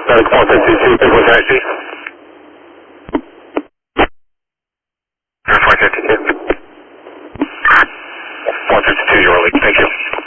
Medic 452, big one taxi. 452. 452, you're late. Thank you.